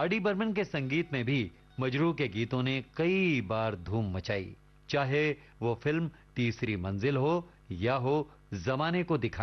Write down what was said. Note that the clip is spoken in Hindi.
डी बर्मन के संगीत में भी मजरू के गीतों ने कई बार धूम मचाई, चाहे वो फिल्म तीसरी मंजिल हो या हो जमाने को दिखाना।